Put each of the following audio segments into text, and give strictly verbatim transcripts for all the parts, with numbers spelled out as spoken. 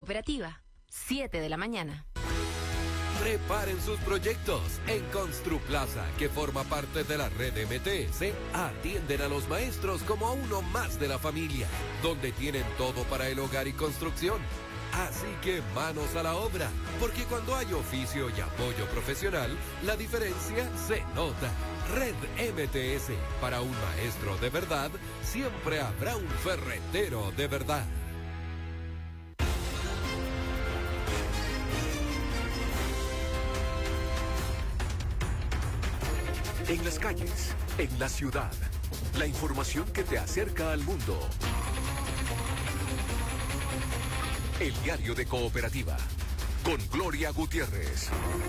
Cooperativa, siete de la mañana. Preparen sus proyectos. En Construplaza, que forma parte de la red M T S, atienden a los maestros como a uno más de la familia, donde tienen todo para el hogar y construcción. Así que manos a la obra, porque cuando hay oficio y apoyo profesional, la diferencia se nota. Red M T S, para un maestro de verdad, siempre habrá un ferretero de verdad. En las calles, en la ciudad, la información que te acerca al mundo. El diario de Cooperativa, con Gloria Gutiérrez.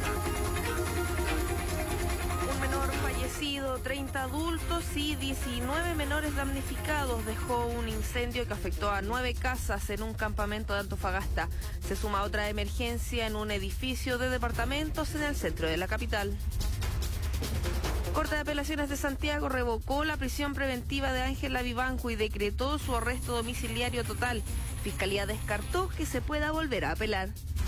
Un menor fallecido, treinta adultos y diecinueve menores damnificados dejó un incendio que afectó a nueve casas en un campamento de Antofagasta. Se suma otra emergencia en un edificio de departamentos en el centro de la capital. Corte de Apelaciones de Santiago revocó la prisión preventiva de Ángela Vivanco y decretó su arresto domiciliario total. Fiscalía descartó que se pueda volver a apelar.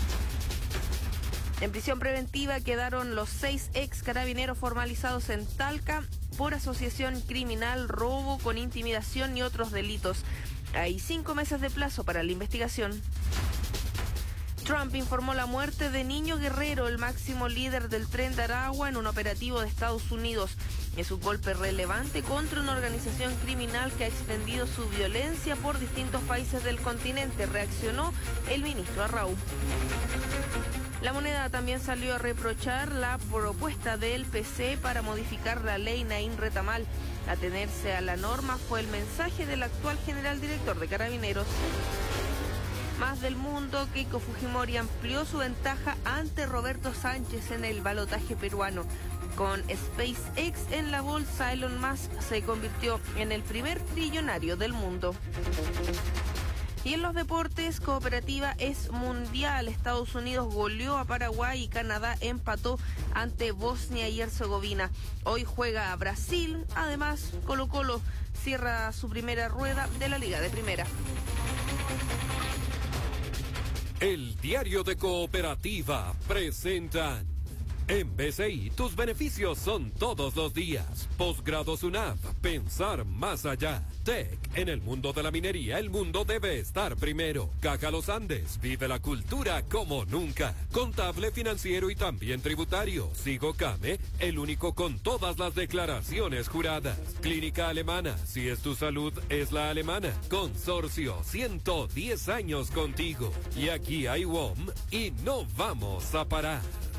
En prisión preventiva quedaron los seis ex carabineros formalizados en Talca por asociación criminal, robo con intimidación y otros delitos. Hay cinco meses de plazo para la investigación. Trump informó la muerte de Niño Guerrero, el máximo líder del Tren de Aragua, en un operativo de Estados Unidos. Es un golpe relevante contra una organización criminal que ha extendido su violencia por distintos países del continente, reaccionó el ministro Arrau. La Moneda también salió a reprochar la propuesta del P C para modificar la ley Naín Retamal. Atenerse a la norma fue el mensaje del actual general director de Carabineros. Más del mundo, Keiko Fujimori amplió su ventaja ante Roberto Sánchez en el balotaje peruano. Con SpaceX en la bolsa, Elon Musk se convirtió en el primer trillonario del mundo. Y en los deportes, Cooperativa es mundial. Estados Unidos goleó a Paraguay y Canadá empató ante Bosnia y Herzegovina. Hoy juega a Brasil. Además, Colo-Colo cierra su primera rueda de la Liga de Primera. El diario de Cooperativa presenta. En B C I, tus beneficios son todos los días. Posgrado SUNAP, pensar más allá. T E C, en el mundo de la minería, el mundo debe estar primero. Caja Los Andes, vive la cultura como nunca. Contable, financiero y también tributario. Sigocame, el único con todas las declaraciones juradas. Clínica Alemana, si es tu salud, es la alemana. Consorcio, ciento diez años contigo. Y aquí hay W O M y no vamos a parar.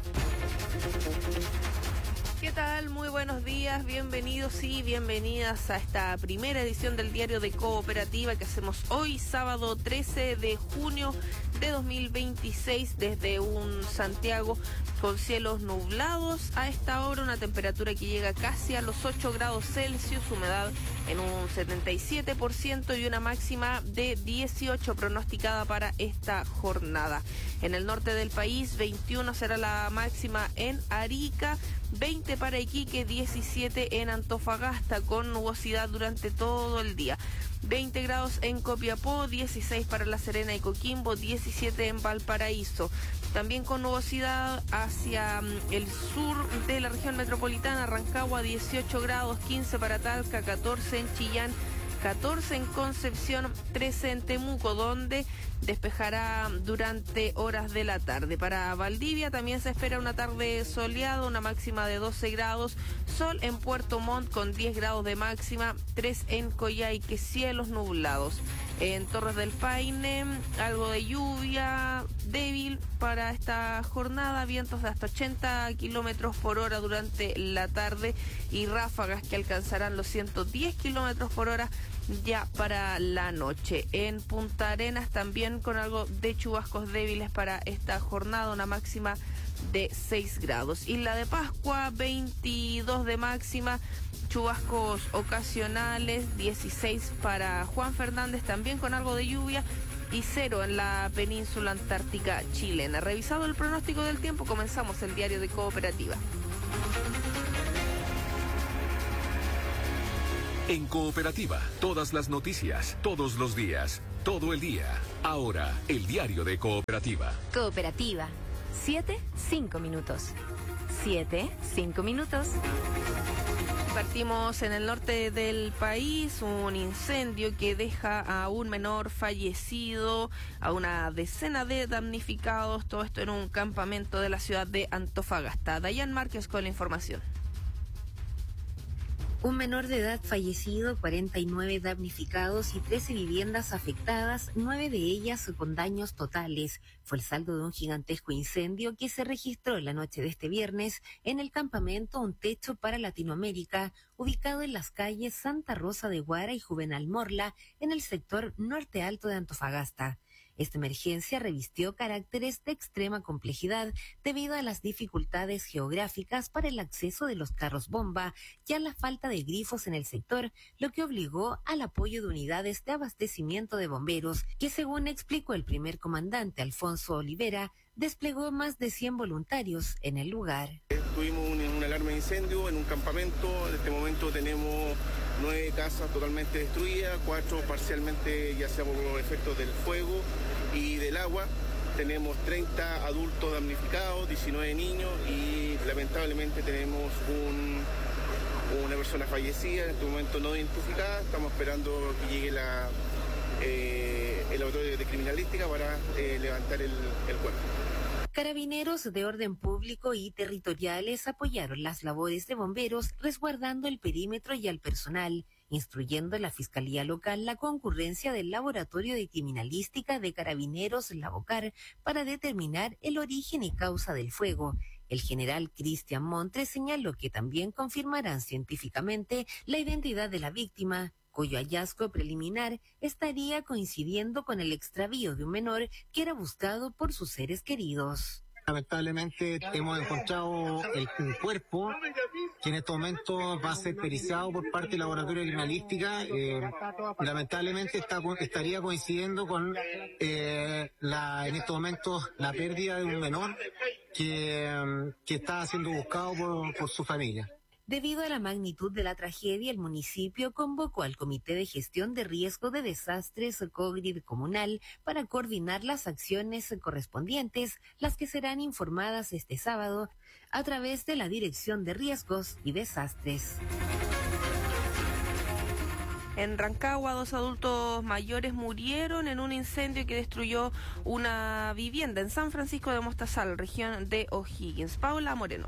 ¿Qué tal? Muy buenos días, bienvenidos y bienvenidas a esta primera edición del Diario de Cooperativa que hacemos hoy, sábado trece de junio de dos mil veintiséis, desde un Santiago con cielos nublados. A esta hora una temperatura que llega casi a los ocho grados Celsius, humedad en un setenta y siete por ciento y una máxima de dieciocho pronosticada para esta jornada. En el norte del país, veintiuno será la máxima en Arica, veinte para Iquique, diecisiete en Antofagasta, con nubosidad durante todo el día. veinte grados en Copiapó, dieciséis para La Serena y Coquimbo, diecisiete en Valparaíso. También con nubosidad hacia el sur de la región metropolitana, Rancagua, dieciocho grados, quince para Talca, catorce en Chillán, catorce en Concepción, trece en Temuco, donde despejará durante horas de la tarde. Para Valdivia también se espera una tarde soleada, una máxima de doce grados, sol en Puerto Montt con diez grados de máxima, tres en Coyhaique, cielos nublados. En Torres del Paine, algo de lluvia débil para esta jornada, vientos de hasta ochenta kilómetros por hora durante la tarde y ráfagas que alcanzarán los ciento diez kilómetros por hora ya para la noche. En Punta Arenas también con algo de chubascos débiles para esta jornada, una máxima de seis grados. Isla de Pascua, veintidós de máxima, chubascos ocasionales, dieciséis para Juan Fernández, también con algo de lluvia, y cero en la península antártica chilena. Revisado el pronóstico del tiempo, comenzamos el Diario de Cooperativa. En Cooperativa, todas las noticias, todos los días, todo el día. Ahora, el diario de Cooperativa. Cooperativa. Siete, cinco minutos. Siete, cinco minutos. Partimos en el norte del país, un incendio que deja a un menor fallecido, a una decena de damnificados, todo esto en un campamento de la ciudad de Antofagasta. Dayan Márquez con la información. Un menor de edad fallecido, cuarenta y nueve damnificados y trece viviendas afectadas, nueve de ellas con daños totales. Fue el saldo de un gigantesco incendio que se registró la noche de este viernes en el campamento Un Techo para Latinoamérica, ubicado en las calles Santa Rosa de Guara y Juvenal Morla, en el sector norte alto de Antofagasta. Esta emergencia revistió caracteres de extrema complejidad debido a las dificultades geográficas para el acceso de los carros bomba y a la falta de grifos en el sector, lo que obligó al apoyo de unidades de abastecimiento de bomberos, que según explicó el primer comandante Alfonso Olivera, desplegó más de cien voluntarios en el lugar. Tuvimos un, un alarma de incendio en un campamento. En este momento tenemos nueve casas totalmente destruidas, cuatro parcialmente ya sea por los efectos del fuego y del agua. Tenemos treinta adultos damnificados, diecinueve niños y lamentablemente tenemos un, una persona fallecida, en este momento no identificada. Estamos esperando que llegue la, eh, el laboratorio de criminalística para eh, levantar el, el cuerpo. Carabineros de orden público y territoriales apoyaron las labores de bomberos resguardando el perímetro y al personal, instruyendo a la Fiscalía Local la concurrencia del Laboratorio de Criminalística de Carabineros Lavocar para determinar el origen y causa del fuego. El general Cristian Montre señaló que también confirmarán científicamente la identidad de la víctima, cuyo hallazgo preliminar estaría coincidiendo con el extravío de un menor que era buscado por sus seres queridos. Lamentablemente hemos encontrado el, un cuerpo que en estos momentos va a ser periciado por parte del Laboratorio de Criminalística. Eh, lamentablemente está, estaría coincidiendo con eh, la, en estos momentos la pérdida de un menor que, que está siendo buscado por, por su familia. Debido a la magnitud de la tragedia, el municipio convocó al Comité de Gestión de Riesgo de Desastres COGRID Comunal para coordinar las acciones correspondientes, las que serán informadas este sábado a través de la Dirección de Riesgos y Desastres. En Rancagua, dos adultos mayores murieron en un incendio que destruyó una vivienda en San Francisco de Mostazal, región de O'Higgins. Paula Moreno.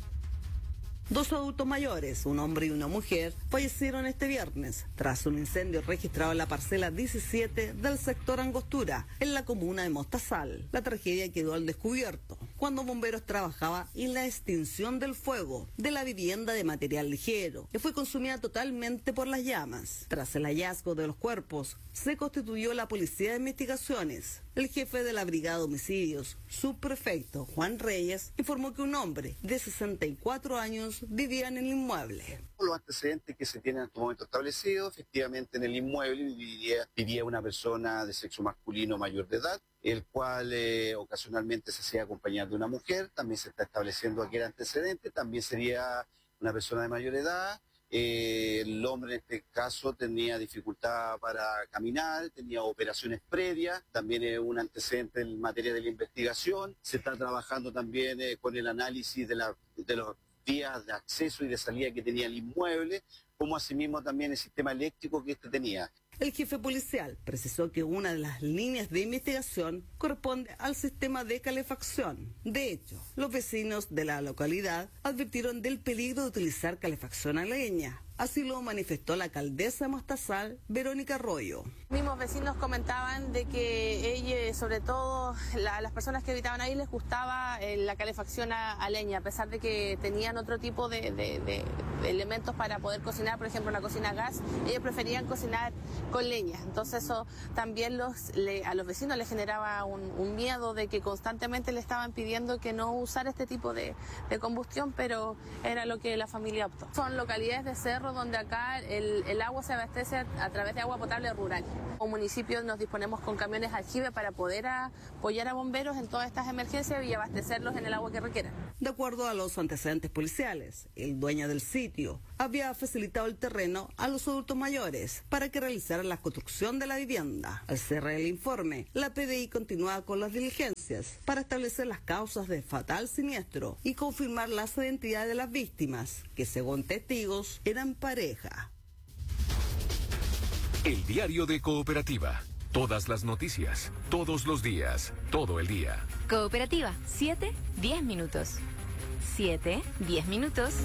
Dos adultos mayores, un hombre y una mujer, fallecieron este viernes tras un incendio registrado en la parcela diecisiete del sector Angostura, en la comuna de Mostazal. La tragedia quedó al descubierto cuando bomberos trabajaban en la extinción del fuego de la vivienda de material ligero, que fue consumida totalmente por las llamas. Tras el hallazgo de los cuerpos, se constituyó la Policía de Investigaciones. El jefe de la Brigada de Homicidios, subprefecto Juan Reyes, informó que un hombre de sesenta y cuatro años vivía en el inmueble. Los antecedentes que se tienen en este momento establecidos, efectivamente en el inmueble vivía, vivía una persona de sexo masculino mayor de edad, el cual eh, ocasionalmente se hacía acompañar de una mujer. También se está estableciendo aquí el antecedente, también sería una persona de mayor edad. Eh, el hombre en este caso tenía dificultad para caminar, tenía operaciones previas, también es un antecedente en materia de la investigación. Se está trabajando también eh, con el análisis de, la, de los vías de acceso y de salida que tenía el inmueble, como asimismo también el sistema eléctrico que este tenía. El jefe policial precisó que una de las líneas de investigación corresponde al sistema de calefacción. De hecho, los vecinos de la localidad advirtieron del peligro de utilizar calefacción a leña. Así lo manifestó la alcaldesa de Mostazal, Verónica Arroyo. Mismos vecinos comentaban de que ellos, sobre todo la, las personas que habitaban ahí, les gustaba eh, la calefacción a, a leña, a pesar de que tenían otro tipo de, de, de, de elementos para poder cocinar, por ejemplo, una cocina a gas, ellos preferían cocinar con leña. Entonces eso también los, le, a los vecinos les generaba un, un miedo de que constantemente le estaban pidiendo que no usara este tipo de, de combustión, pero era lo que la familia optó. Son localidades de cerro Cerro, donde acá el, el agua se abastece a, a través de agua potable rural. Como municipio nos disponemos con camiones aljibe para poder apoyar a bomberos en todas estas emergencias y abastecerlos en el agua que requieran. De acuerdo a los antecedentes policiales, el dueño del sitio había facilitado el terreno a los adultos mayores para que realizaran la construcción de la vivienda. Al cerrar el informe, la P D I continúa con las diligencias para establecer las causas del fatal siniestro y confirmar las identidades de las víctimas, que según testigos eran pareja. El diario de Cooperativa. Todas las noticias, todos los días, todo el día. Cooperativa, siete, diez minutos. siete, diez minutos.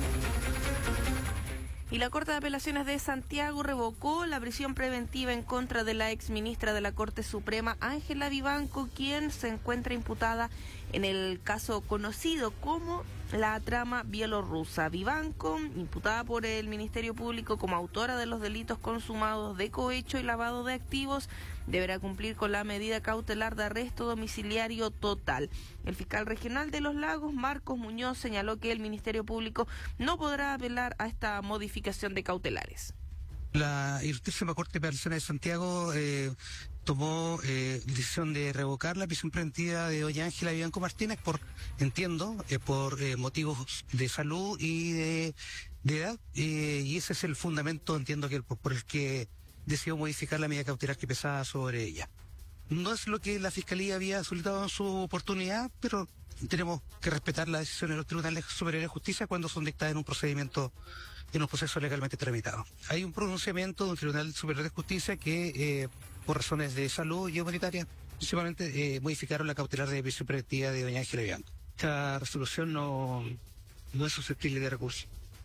Y la Corte de Apelaciones de Santiago revocó la prisión preventiva en contra de la ex ministra de la Corte Suprema, Ángela Vivanco, quien se encuentra imputada en el caso conocido como la trama bielorrusa. Vivanco, imputada por el Ministerio Público como autora de los delitos consumados de cohecho y lavado de activos, deberá cumplir con la medida cautelar de arresto domiciliario total. El fiscal regional de Los Lagos, Marcos Muñoz, señaló que el Ministerio Público no podrá apelar a esta modificación de cautelares. La Ilustrísima Corte de Apelaciones de Santiago eh, tomó eh, decisión de revocar la prisión preventiva de doña Ángela Vivanco Martínez por, entiendo, eh, por eh, motivos de salud y de, de edad, eh, y ese es el fundamento, entiendo, que por, por el que decidió modificar la medida cautelar que pesaba sobre ella. No es lo que la Fiscalía había solicitado en su oportunidad, pero tenemos que respetar las decisiones de los tribunales superiores de justicia cuando son dictadas en un procedimiento, en un proceso legalmente tramitado. Hay un pronunciamiento de un Tribunal Superior de Justicia que, eh, por razones de salud y humanitaria, principalmente eh, modificaron la cautelar de prisión preventiva de doña Ángela Vivanco. Esta resolución no, no es susceptible de recurso.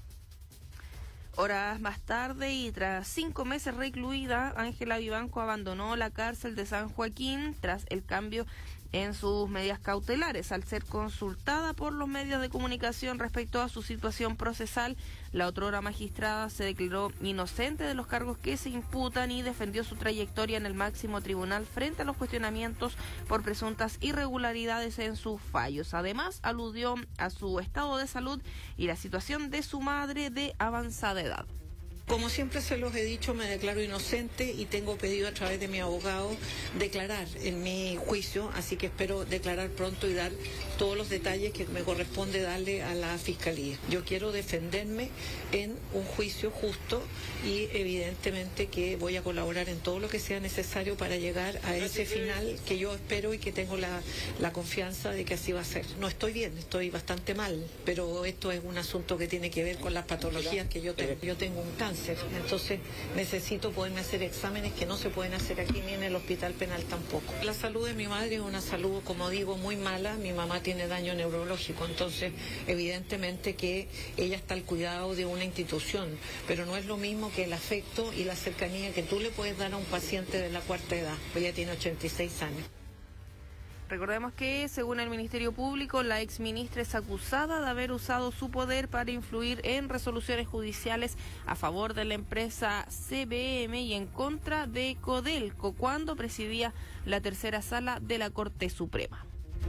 Horas más tarde y tras cinco meses recluida, Ángela Vivanco abandonó la cárcel de San Joaquín tras el cambio en sus medidas cautelares. Al ser consultada por los medios de comunicación respecto a su situación procesal, la otrora magistrada se declaró inocente de los cargos que se imputan y defendió su trayectoria en el máximo tribunal frente a los cuestionamientos por presuntas irregularidades en sus fallos. Además, aludió a su estado de salud y la situación de su madre de avanzada edad. Como siempre se los he dicho, me declaro inocente y tengo pedido a través de mi abogado declarar en mi juicio, así que espero declarar pronto y dar todos los detalles que me corresponde darle a la Fiscalía. Yo quiero defenderme en un juicio justo y evidentemente que voy a colaborar en todo lo que sea necesario para llegar a ese final que yo espero y que tengo la, la confianza de que así va a ser. No estoy bien, estoy bastante mal, pero esto es un asunto que tiene que ver con las patologías que yo tengo. Yo tengo un cáncer. Entonces necesito poderme hacer exámenes que no se pueden hacer aquí ni en el hospital penal tampoco. La salud de mi madre es una salud, como digo, muy mala. Mi mamá tiene daño neurológico, entonces evidentemente que ella está al cuidado de una institución, pero no es lo mismo que el afecto y la cercanía que tú le puedes dar a un paciente de la cuarta edad. Ella tiene ochenta y seis años. Recordemos que, según el Ministerio Público, la exministra es acusada de haber usado su poder para influir en resoluciones judiciales a favor de la empresa C B M y en contra de Codelco cuando presidía la tercera sala de la Corte Suprema.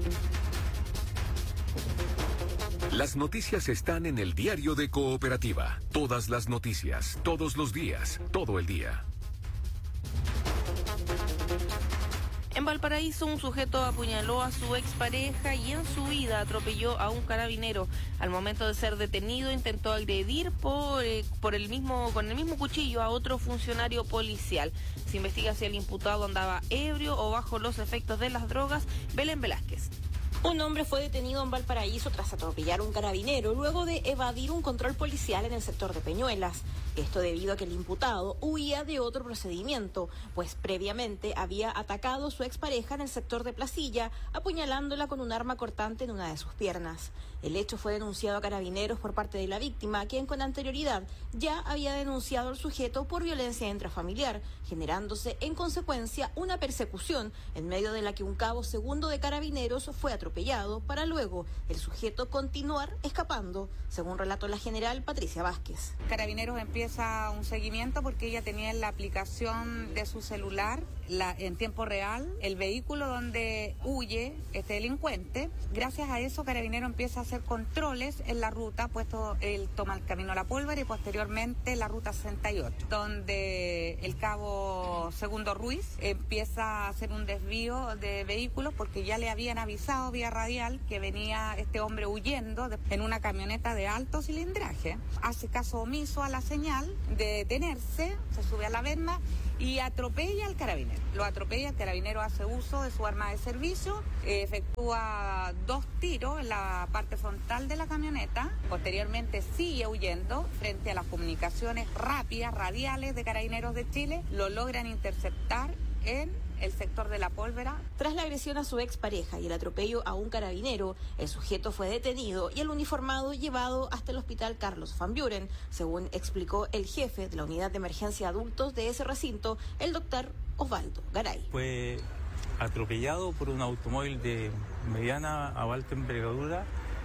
Las noticias están en el diario de Cooperativa. Todas las noticias, todos los días, todo el día. En Valparaíso, un sujeto apuñaló a su expareja y en su huida atropelló a un carabinero. Al momento de ser detenido, intentó agredir por, eh, por el mismo, con el mismo cuchillo a otro funcionario policial. Se investiga si el imputado andaba ebrio o bajo los efectos de las drogas. Belén Velázquez. Un hombre fue detenido en Valparaíso tras atropellar a un carabinero luego de evadir un control policial en el sector de Peñuelas. Esto debido a que el imputado huía de otro procedimiento, pues previamente había atacado a su expareja en el sector de Placilla, apuñalándola con un arma cortante en una de sus piernas. El hecho fue denunciado a carabineros por parte de la víctima, quien con anterioridad ya había denunciado al sujeto por violencia intrafamiliar, generándose en consecuencia una persecución en medio de la que un cabo segundo de carabineros fue atropellado. atropellado para luego el sujeto continuar escapando, según relató la general Patricia Vázquez. Carabineros empieza un seguimiento porque ella tenía en la aplicación de su celular la, en tiempo real el vehículo donde huye este delincuente. Gracias a eso Carabineros empieza a hacer controles en la ruta, puesto él toma el camino a La Pólvora y posteriormente la ruta sesenta y ocho, donde el cabo Segundo Ruiz empieza a hacer un desvío de vehículos porque ya le habían avisado vía radial que venía este hombre huyendo de, en una camioneta de alto cilindraje. Hace caso omiso a la señal de detenerse, se sube a la verma y atropella al carabinero. Lo atropella, el carabinero hace uso de su arma de servicio, eh, efectúa dos tiros en la parte frontal de la camioneta, posteriormente sigue huyendo frente a las comunicaciones rápidas, radiales de Carabineros de Chile, lo logran interceptar en el sector de La Pólvora. Tras la agresión a su expareja y el atropello a un carabinero, el sujeto fue detenido y el uniformado llevado hasta el hospital Carlos Van Buren, según explicó el jefe de la unidad de emergencia adultos de ese recinto, el doctor Osvaldo Garay. Fue atropellado por un automóvil de mediana a alta envergadura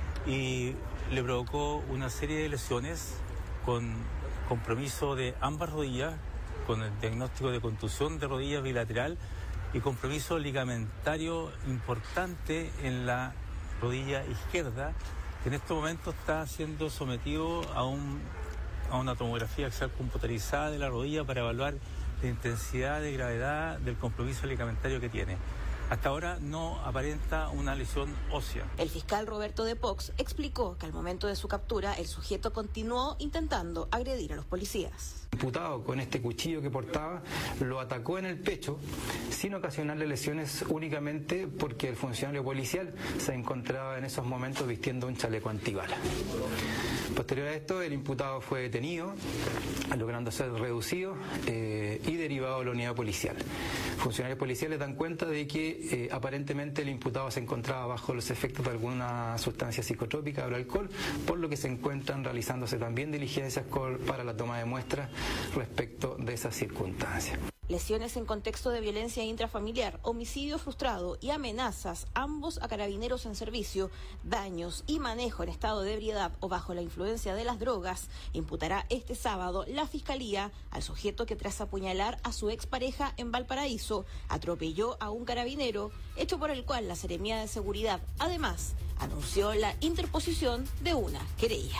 y le provocó una serie de lesiones con compromiso de ambas rodillas, con el diagnóstico de contusión de rodilla bilateral y compromiso ligamentario importante en la rodilla izquierda, que en este momento está siendo sometido a, un, a una tomografía axial computarizada de la rodilla para evaluar la intensidad de gravedad del compromiso ligamentario que tiene. Hasta ahora no aparenta una lesión ósea. El fiscal Roberto de Pox explicó que al momento de su captura el sujeto continuó intentando agredir a los policías. El imputado, con este cuchillo que portaba, lo atacó en el pecho sin ocasionarle lesiones, únicamente porque el funcionario policial se encontraba en esos momentos vistiendo un chaleco antibala. Posterior a esto, el imputado fue detenido, logrando ser reducido eh, y derivado a la unidad policial. Funcionarios policiales dan cuenta de que eh, aparentemente el imputado se encontraba bajo los efectos de alguna sustancia psicotrópica o alcohol, por lo que se encuentran realizándose también diligencias para la toma de muestras respecto de esas circunstancias. Lesiones en contexto de violencia intrafamiliar, homicidio frustrado y amenazas, ambos a carabineros en servicio, daños y manejo en estado de ebriedad o bajo la influencia de las drogas, imputará este sábado la Fiscalía al sujeto que tras apuñalar a su expareja en Valparaíso, atropelló a un carabinero, hecho por el cual la Seremía de Seguridad, además, anunció la interposición de una querella.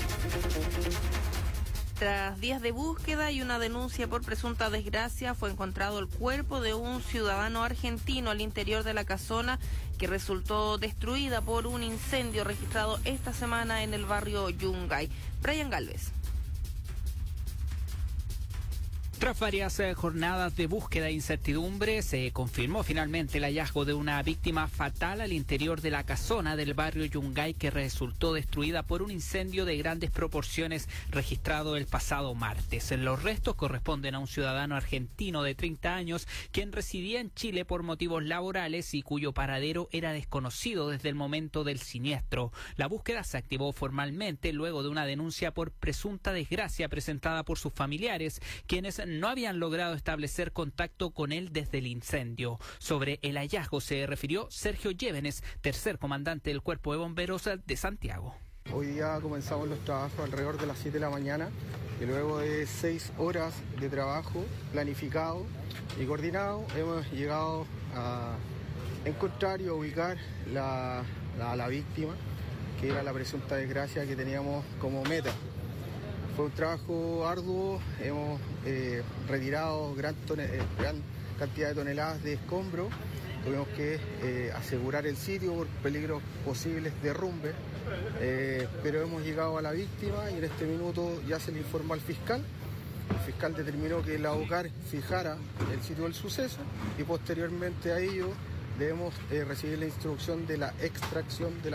Tras días de búsqueda y una denuncia por presunta desgracia, fue encontrado el cuerpo de un ciudadano argentino al interior de la casona que resultó destruida por un incendio registrado esta semana en el barrio Yungay. Brian Galvez. Tras varias eh, jornadas de búsqueda e incertidumbre, se confirmó finalmente el hallazgo de una víctima fatal al interior de la casona del barrio Yungay que resultó destruida por un incendio de grandes proporciones registrado el pasado martes. Los restos corresponden a un ciudadano argentino de treinta años quien residía en Chile por motivos laborales y cuyo paradero era desconocido desde el momento del siniestro. La búsqueda se activó formalmente luego de una denuncia por presunta desgracia presentada por sus familiares, quienes no habían logrado establecer contacto con él desde el incendio. Sobre el hallazgo se refirió Sergio Llévenes, tercer comandante del Cuerpo de Bomberos de Santiago. Hoy día comenzamos los trabajos alrededor de las siete de la mañana y luego de seis horas de trabajo planificado y coordinado hemos llegado a encontrar y a ubicar la, la, la víctima, que era la presunta desgracia que teníamos como meta. Fue un trabajo arduo, hemos eh, retirado gran, eh, gran cantidad de toneladas de escombros, tuvimos que eh, asegurar el sitio por peligros posibles de derrumbe, eh, pero hemos llegado a la víctima y en este minuto ya se le informó al fiscal. El fiscal determinó que la OCAR fijara el sitio del suceso y posteriormente a ello debemos eh, recibir la instrucción de la extracción de la víctima.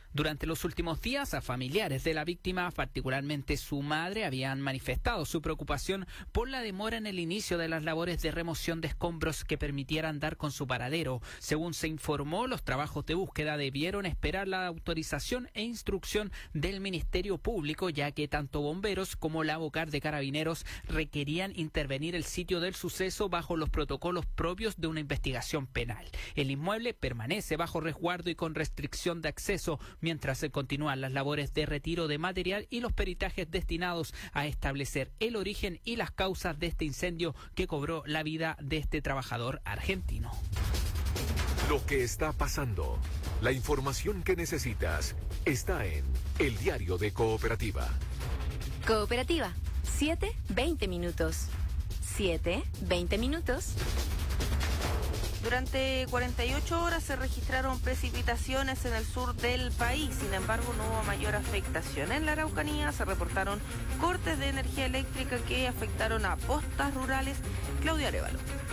Durante los últimos días, a familiares de la víctima, particularmente su madre, habían manifestado su preocupación por la demora en el inicio de las labores de remoción de escombros que permitieran dar con su paradero. Según se informó, los trabajos de búsqueda debieron esperar la autorización e instrucción del Ministerio Público, ya que tanto bomberos como la Vocar de Carabineros requerían intervenir el sitio del suceso bajo los protocolos propios de una investigación penal. El inmueble permanece bajo resguardo y con restricción de acceso, mientras se continúan las labores de retiro de material y los peritajes destinados a establecer el origen y las causas de este incendio que cobró la vida de este trabajador argentino. Lo que está pasando, la información que necesitas, está en El Diario de Cooperativa. Cooperativa, siete, veinte minutos. siete, veinte minutos. Durante cuarenta y ocho horas se registraron precipitaciones en el sur del país, sin embargo no hubo mayor afectación. En la Araucanía se reportaron cortes de energía eléctrica que afectaron a postas rurales. Claudia Arévalo.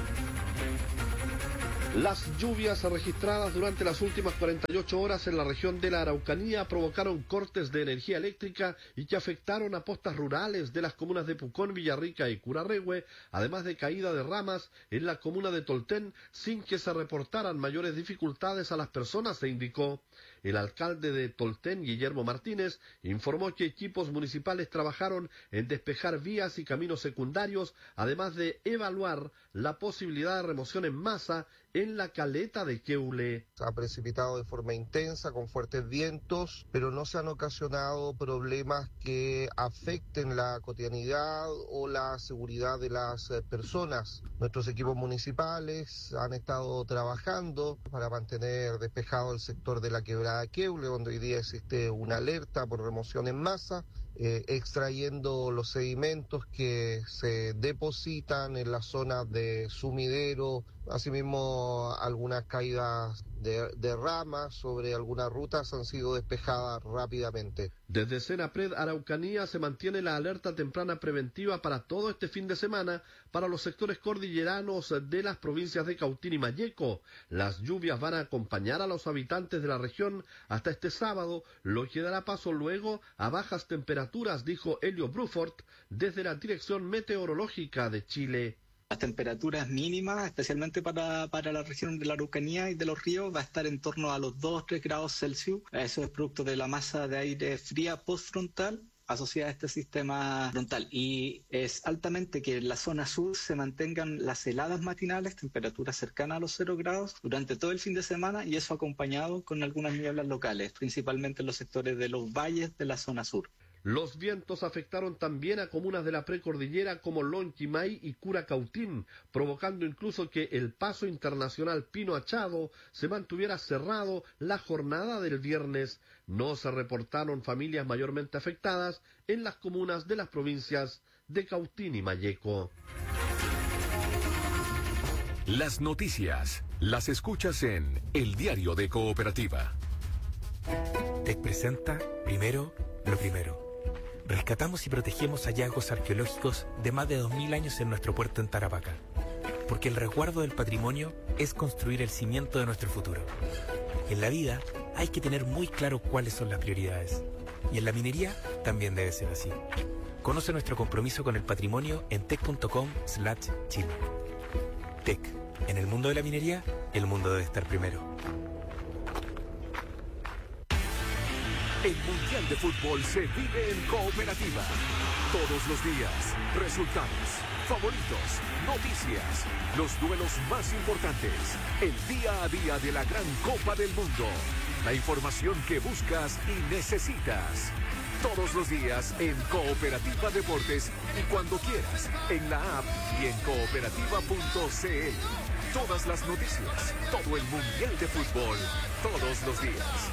Las lluvias registradas durante las últimas cuarenta y ocho horas en la región de la Araucanía provocaron cortes de energía eléctrica y que afectaron a postas rurales de las comunas de Pucón, Villarrica y Curarrehue, además de caída de ramas en la comuna de Tolten, sin que se reportaran mayores dificultades a las personas, se indicó. El alcalde de Tolten, Guillermo Martínez, informó que equipos municipales trabajaron en despejar vías y caminos secundarios, además de evaluar la posibilidad de remoción en masa en la caleta de Queule. Ha precipitado de forma intensa, con fuertes vientos, pero no se han ocasionado problemas que afecten la cotidianidad o la seguridad de las personas. Nuestros equipos municipales han estado trabajando para mantener despejado el sector de la quebrada Queule, donde hoy día existe una alerta por remoción en masa, eh, extrayendo los sedimentos que se depositan en las zonas de sumidero, asimismo algunas caídas de, de ramas sobre algunas rutas han sido despejadas rápidamente. Desde Senapred Araucanía se mantiene la alerta temprana preventiva para todo este fin de semana para los sectores cordilleranos de las provincias de Cautín y Malleco. Las lluvias van a acompañar a los habitantes de la región hasta este sábado, lo que dará paso luego a bajas temperaturas, dijo Helio Brufort desde la Dirección Meteorológica de Chile. Las temperaturas mínimas, especialmente para, para la región de la Araucanía y de los ríos, va a estar en torno a los dos a tres grados Celsius. Eso es producto de la masa de aire fría postfrontal asociada a este sistema frontal. Y es altamente que en la zona sur se mantengan las heladas matinales, temperaturas cercanas a los cero grados, durante todo el fin de semana, y eso acompañado con algunas nieblas locales, principalmente en los sectores de los valles de la zona sur. Los vientos afectaron también a comunas de la precordillera como Lonquimay y Curacautín, provocando incluso que el paso internacional Pino Achado se mantuviera cerrado la jornada del viernes. No se reportaron familias mayormente afectadas en las comunas de las provincias de Cautín y Malleco. Las noticias las escuchas en El Diario de Cooperativa. Te presenta primero lo primero. Rescatamos y protegemos hallazgos arqueológicos de más de dos mil años en nuestro puerto en Tarapacá. Porque el resguardo del patrimonio es construir el cimiento de nuestro futuro. En la vida hay que tener muy claro cuáles son las prioridades. Y en la minería también debe ser así. Conoce nuestro compromiso con el patrimonio en tec punto com slash chile. Tec. En el mundo de la minería, el mundo debe estar primero. El Mundial de Fútbol se vive en Cooperativa. Todos los días, resultados, favoritos, noticias, los duelos más importantes, el día a día de la gran Copa del Mundo, la información que buscas y necesitas. Todos los días en Cooperativa Deportes y cuando quieras, en la app y en cooperativa punto c l. Todas las noticias, todo el Mundial de Fútbol, todos los días.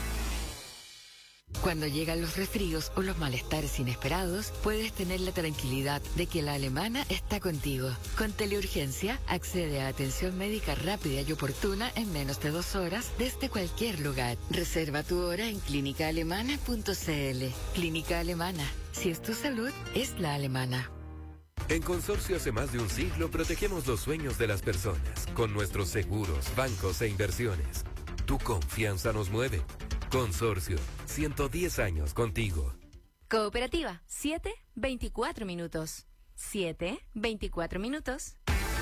Cuando llegan los resfríos o los malestares inesperados, puedes tener la tranquilidad de que la Alemana está contigo. Con Teleurgencia, accede a atención médica rápida y oportuna en menos de dos horas desde cualquier lugar. Reserva tu hora en clínica alemana punto c l. Clínica Alemana. Si es tu salud, es la alemana. En Consorcio hace más de un siglo protegemos los sueños de las personas con nuestros seguros, bancos e inversiones. Tu confianza nos mueve. Consorcio, ciento diez años contigo. Cooperativa, siete, veinticuatro minutos. siete, veinticuatro minutos.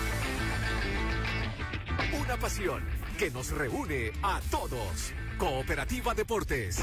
Una pasión que nos reúne a todos. Cooperativa Deportes.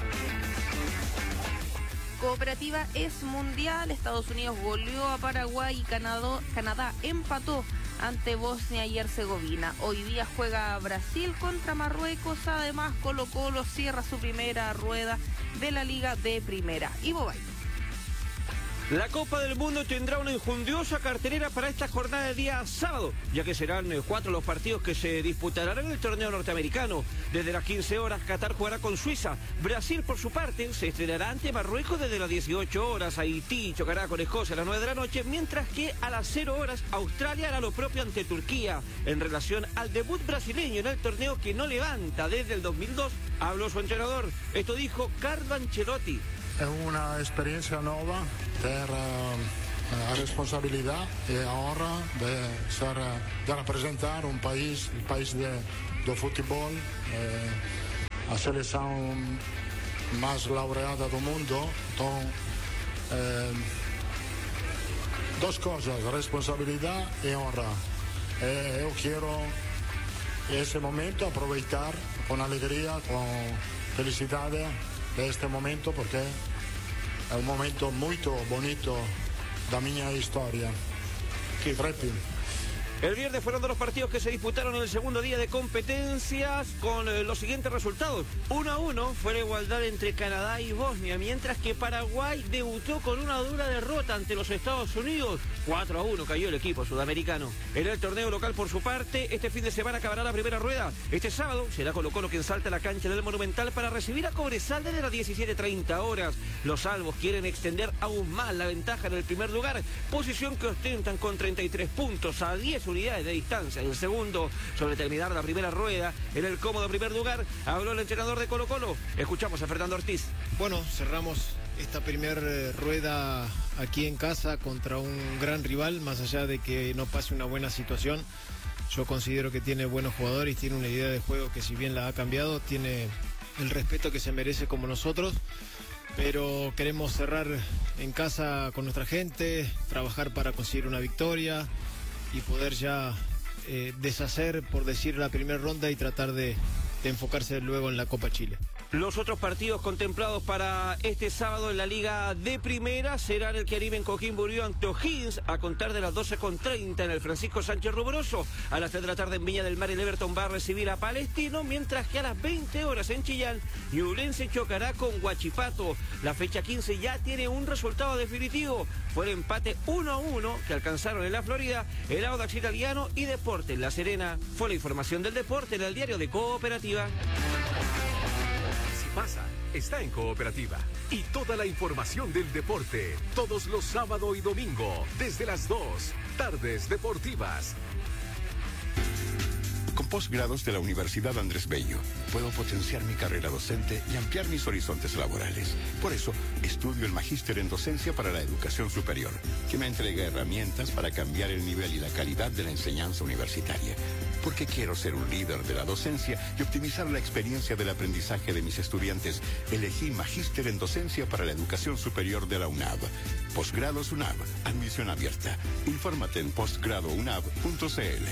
Cooperativa es mundial. Estados Unidos goleó a Paraguay y Canadá, Canadá empató ante Bosnia y Herzegovina. Hoy día juega Brasil contra Marruecos. Además, Colo-Colo cierra su primera rueda de la Liga de Primera. Ivo Bay. La Copa del Mundo tendrá una enjundiosa cartelera para esta jornada de día sábado, ya que serán eh, cuatro los partidos que se disputarán en el torneo norteamericano. Desde las quince horas, Qatar jugará con Suiza. Brasil, por su parte, se estrenará ante Marruecos desde las dieciocho horas. Haití chocará con Escocia a las nueve de la noche, mientras que a las cero horas, Australia hará lo propio ante Turquía. En relación al debut brasileño en el torneo que no levanta desde el dos mil dos, habló su entrenador. Esto dijo Carlo Ancelotti. È una esperienza nuova per uh, la responsabilità e ora de, ser, de representar un país, el país de, de fútbol, eh, a seleção más laureada do mundo. Então, eh, dos cosas, responsabilidad y honra. Eh, yo quiero ese momento aprovechar con alegría, con felicidad de este momento, porque è un momento molto bonito da mia historia. Che repito. El viernes fueron dos los partidos que se disputaron en el segundo día de competencias con eh, los siguientes resultados. uno a uno fue la igualdad entre Canadá y Bosnia, mientras que Paraguay debutó con una dura derrota ante los Estados Unidos. cuatro a uno cayó el equipo sudamericano. En el torneo local, por su parte, este fin de semana acabará la primera rueda. Este sábado será Colo-Colo quien salta a la cancha del Monumental para recibir a Cobresal desde las diecisiete treinta horas. Los salvos quieren extender aún más la ventaja en el primer lugar, posición que ostentan con treinta y tres puntos a diez unidades de distancia. El segundo, sobre terminar la primera rueda en el cómodo primer lugar, habló el entrenador de Colo-Colo. Escuchamos a Fernando Ortiz. Bueno, cerramos esta primera rueda aquí en casa contra un gran rival, más allá de que no pase una buena situación. Yo considero que tiene buenos jugadores, tiene una idea de juego que, si bien la ha cambiado, tiene el respeto que se merece como nosotros. Pero queremos cerrar en casa con nuestra gente, trabajar para conseguir una victoria y poder ya eh, deshacer, por decir, la primera ronda y tratar de, de enfocarse luego en la Copa Chile. Los otros partidos contemplados para este sábado en la Liga de Primera serán el que anime en Coquimbo Unido ante O'Higgins a contar de las doce con treinta en el Francisco Sánchez Ruboroso. A las tres de la tarde en Viña del Mar el Everton va a recibir a Palestino, mientras que a las veinte horas en Chillán, Ñublense chocará con Huachipato. La fecha quince ya tiene un resultado definitivo. Fue el empate uno a uno que alcanzaron en la Florida el Audax Italiano y Deportes La Serena. Fue la información del deporte en el diario de Cooperativa. Pasa, está en Cooperativa. Y toda la información del deporte, todos los sábado y domingo, desde las dos, Tardes Deportivas. Con posgrados de la Universidad Andrés Bello, puedo potenciar mi carrera docente y ampliar mis horizontes laborales. Por eso, estudio el Magíster en Docencia para la Educación Superior, que me entrega herramientas para cambiar el nivel y la calidad de la enseñanza universitaria. Porque quiero ser un líder de la docencia y optimizar la experiencia del aprendizaje de mis estudiantes, elegí Magíster en Docencia para la Educación Superior de la UNAV. Posgrados UNAV, admisión abierta. Infórmate en postgrado unab punto c l.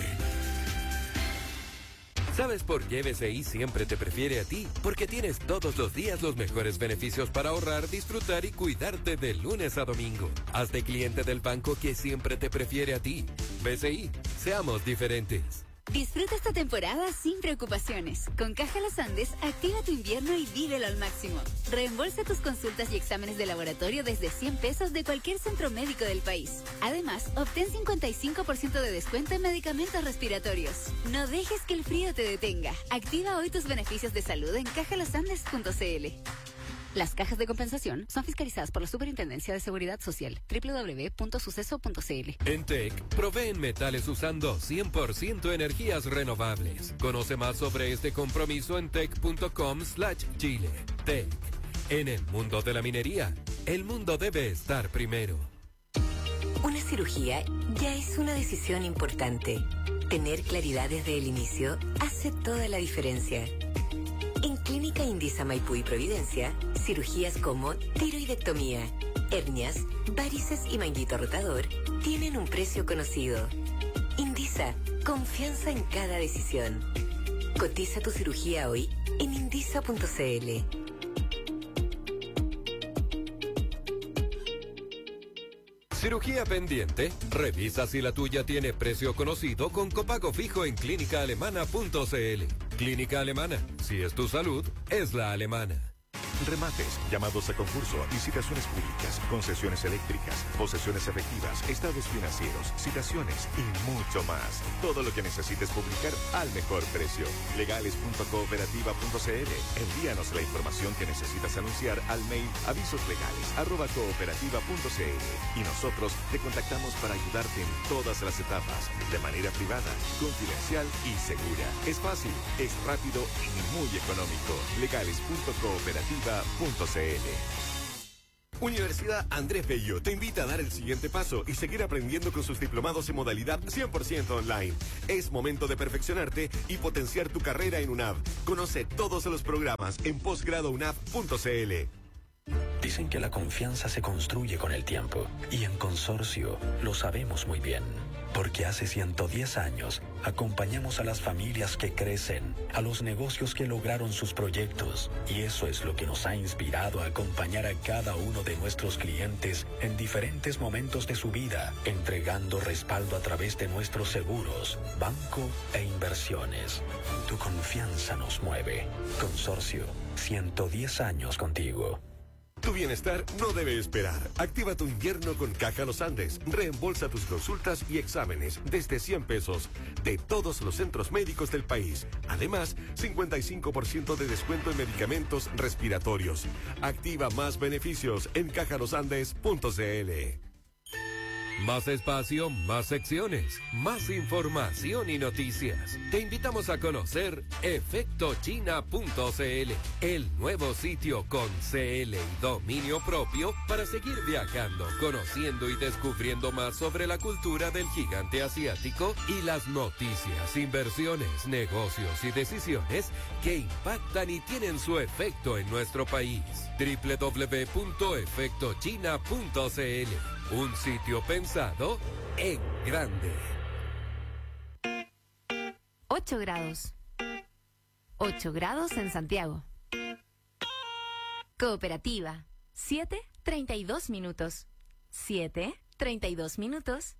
¿Sabes por qué B C I siempre te prefiere a ti? Porque tienes todos los días los mejores beneficios para ahorrar, disfrutar y cuidarte de lunes a domingo. Hazte cliente del banco que siempre te prefiere a ti. B C I, seamos diferentes. Disfruta esta temporada sin preocupaciones. Con Caja Los Andes, activa tu invierno y vívelo al máximo. Reembolsa tus consultas y exámenes de laboratorio desde cien pesos de cualquier centro médico del país. Además, obtén cincuenta y cinco por ciento de descuento en medicamentos respiratorios. No dejes que el frío te detenga. Activa hoy tus beneficios de salud en caja los andes punto c l. Las cajas de compensación son fiscalizadas por la Superintendencia de Seguridad Social. doble u doble u doble u punto suceso punto c l. En T E C, proveen metales usando cien por ciento energías renovables. Conoce más sobre este compromiso en tec punto com slash chile. T E C, en el mundo de la minería, el mundo debe estar primero. Una cirugía ya es una decisión importante. Tener claridad desde el inicio hace toda la diferencia. En Clínica Clínica Indisa Maipú y Providencia, cirugías como tiroidectomía, hernias, varices y manguito rotador tienen un precio conocido. Indisa, confianza en cada decisión. Cotiza tu cirugía hoy en indisa punto c l. ¿Cirugía pendiente? Revisa si la tuya tiene precio conocido con copago fijo en clínica alemana punto c l. Clínica Alemana. Si es tu salud, es la alemana. Remates, llamados a concurso, licitaciones públicas, concesiones eléctricas, posesiones efectivas, estados financieros, citaciones y mucho más. Todo lo que necesites publicar al mejor precio. legales punto cooperativa punto c l. Envíanos la información que necesitas anunciar al mail avisoslegales arroba cooperativa punto c l y nosotros te contactamos para ayudarte en todas las etapas, de manera privada, confidencial y segura. Es fácil, es rápido y muy económico. legales punto cooperativa punto c l. Universidad Andrés Bello te invita a dar el siguiente paso y seguir aprendiendo con sus diplomados en modalidad cien por ciento online. Es momento de perfeccionarte y potenciar tu carrera en UNAV. Conoce todos los programas en posgrado unav punto c l. Dicen que la confianza se construye con el tiempo y en Consorcio lo sabemos muy bien. Porque hace ciento diez años acompañamos a las familias que crecen, a los negocios que lograron sus proyectos, y eso es lo que nos ha inspirado a acompañar a cada uno de nuestros clientes en diferentes momentos de su vida, entregando respaldo a través de nuestros seguros, banco e inversiones. Tu confianza nos mueve. Consorcio, ciento diez años contigo. Tu bienestar no debe esperar. Activa tu invierno con Caja Los Andes. Reembolsa tus consultas y exámenes desde cien pesos de todos los centros médicos del país. Además, cincuenta y cinco por ciento de descuento en medicamentos respiratorios. Activa más beneficios en caja los andes punto c l. Más espacio, más secciones, más información y noticias. Te invitamos a conocer efecto china punto c l, el nuevo sitio con C L y dominio propio para seguir viajando, conociendo y descubriendo más sobre la cultura del gigante asiático y las noticias, inversiones, negocios y decisiones que impactan y tienen su efecto en nuestro país. doble u doble u doble u punto efecto china punto c l. Un sitio pensado en grande. ocho grados. ocho grados en Santiago. Cooperativa. siete, treinta y dos minutos. siete, treinta y dos minutos.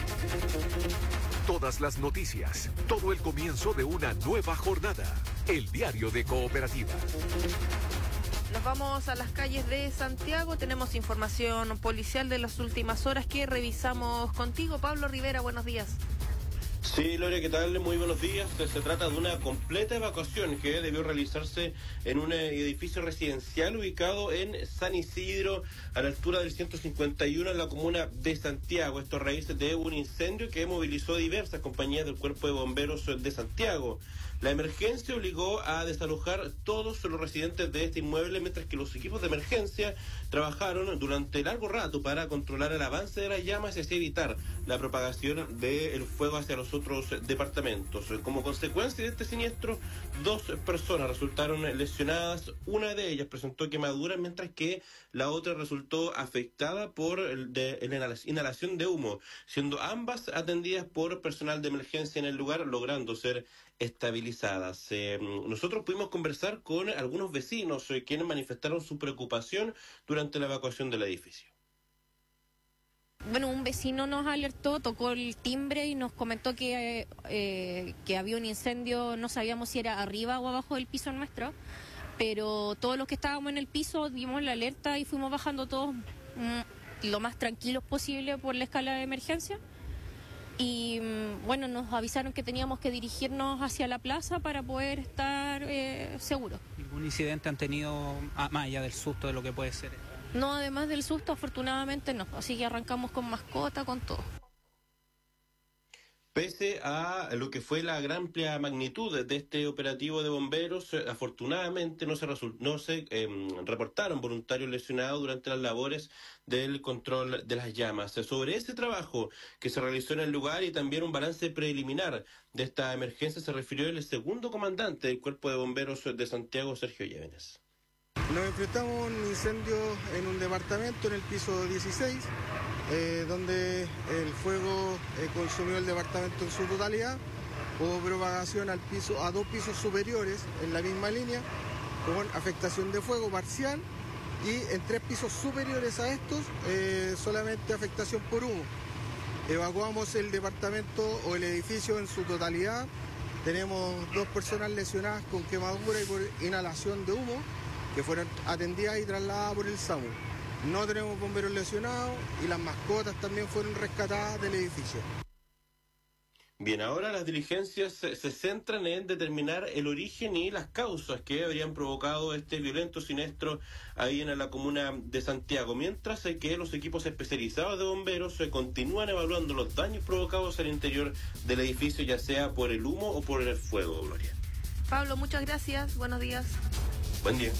Todas las noticias, todo el comienzo de una nueva jornada. El diario de Cooperativa. Nos vamos a las calles de Santiago. Tenemos información policial de las últimas horas que revisamos contigo. Pablo Rivera, buenos días. Sí, Gloria, ¿qué tal? Muy buenos días. Se trata de una completa evacuación que debió realizarse en un edificio residencial ubicado en San Isidro, a la altura del ciento cincuenta y uno en la comuna de Santiago. Esto a raíz de un incendio que movilizó diversas compañías del Cuerpo de Bomberos de Santiago. La emergencia obligó a desalojar todos los residentes de este inmueble, mientras que los equipos de emergencia trabajaron durante largo rato para controlar el avance de las llamas y así evitar la propagación del fuego hacia los otros departamentos. Como consecuencia de este siniestro, dos personas resultaron lesionadas. Una de ellas presentó quemaduras, mientras que la otra resultó afectada por el de, el inhalación de humo, siendo ambas atendidas por personal de emergencia en el lugar, logrando ser estabilizadas. Eh, nosotros pudimos conversar con algunos vecinos eh, quienes manifestaron su preocupación durante la evacuación del edificio. Bueno, un vecino nos alertó, tocó el timbre y nos comentó que, eh, que había un incendio, no sabíamos si era arriba o abajo del piso nuestro, pero todos los que estábamos en el piso dimos la alerta y fuimos bajando todos mm, lo más tranquilos posible por la escala de emergencia. Y bueno, nos avisaron que teníamos que dirigirnos hacia la plaza para poder estar eh, seguros. ¿Ningún incidente han tenido, ah, más allá del susto de lo que puede ser? No, además del susto, afortunadamente no. Así que arrancamos con mascota, con todo. Pese a lo que fue la gran amplia magnitud de este operativo de bomberos, eh, afortunadamente no se, resul- no se eh, reportaron voluntarios lesionados durante las labores del control de las llamas. Sobre ese trabajo que se realizó en el lugar y también un balance preliminar de esta emergencia se refirió el segundo comandante del Cuerpo de Bomberos de Santiago, Sergio Llévenes. Nos enfrentamos a un incendio en un departamento en el piso dieciséis, eh, donde el fuego eh, consumió el departamento en su totalidad. Hubo propagación al piso, a dos pisos superiores en la misma línea, con afectación de fuego parcial, y en tres pisos superiores a estos eh, solamente afectación por humo. Evacuamos el departamento o el edificio en su totalidad. Tenemos dos personas lesionadas con quemadura y por inhalación de humo, que fueron atendidas y trasladadas por el SAMU. No tenemos bomberos lesionados y las mascotas también fueron rescatadas del edificio. Bien, ahora las diligencias se, se centran en determinar el origen y las causas que habrían provocado este violento siniestro ahí en la comuna de Santiago, mientras que los equipos especializados de bomberos se continúan evaluando los daños provocados al interior del edificio, ya sea por el humo o por el fuego, Gloria. Pablo, muchas gracias. Buenos días. Buen día.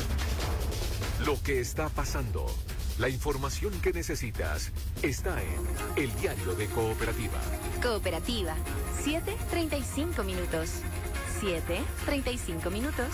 Lo que está pasando, la información que necesitas, está en El Diario de Cooperativa. Cooperativa, siete treinta y cinco minutos. siete treinta y cinco minutos.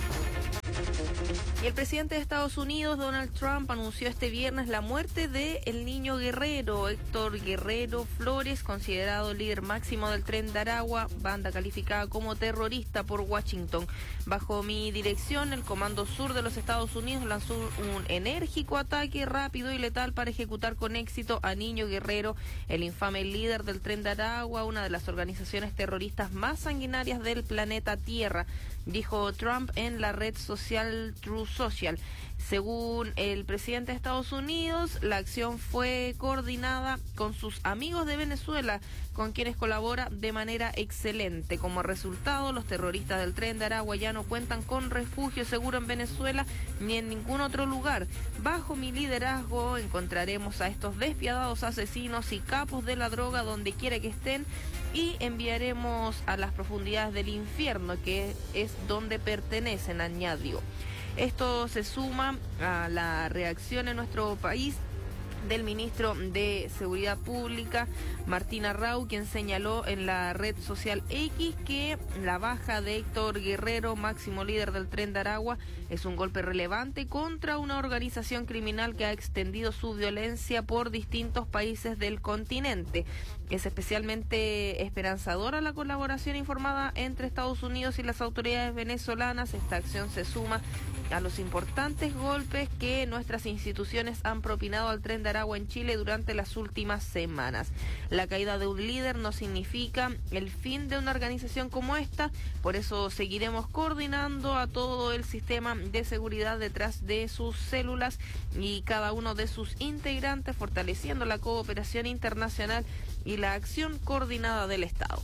Y el presidente de Estados Unidos, Donald Trump, anunció este viernes la muerte de el niño guerrero, Héctor Guerrero Flores, considerado líder máximo del Tren de Aragua, banda calificada como terrorista por Washington. Bajo mi dirección, el Comando Sur de los Estados Unidos lanzó un enérgico ataque rápido y letal para ejecutar con éxito a Niño Guerrero, el infame líder del Tren de Aragua, una de las organizaciones terroristas más sanguinarias del planeta Tierra, dijo Trump en la red social Truth Social. Según el presidente de Estados Unidos, la acción fue coordinada con sus amigos de Venezuela, con quienes colabora de manera excelente. Como resultado, los terroristas del Tren de Aragua ya no cuentan con refugio seguro en Venezuela ni en ningún otro lugar. Bajo mi liderazgo encontraremos a estos despiadados asesinos y capos de la droga donde quiera que estén y enviaremos a las profundidades del infierno, que es donde pertenecen, añadió. Esto se suma a la reacción en nuestro país del ministro de Seguridad Pública, Martín Arrau, quien señaló en la red social X que la baja de Héctor Guerrero, máximo líder del Tren de Aragua, es un golpe relevante contra una organización criminal que ha extendido su violencia por distintos países del continente. Es especialmente esperanzadora la colaboración informada entre Estados Unidos y las autoridades venezolanas. Esta acción se suma a los importantes golpes que nuestras instituciones han propinado al Tren de Aragua en Chile durante las últimas semanas. La caída de un líder no significa el fin de una organización como esta, por eso seguiremos coordinando a todo el sistema de seguridad detrás de sus células y cada uno de sus integrantes, fortaleciendo la cooperación internacional y la acción coordinada del Estado.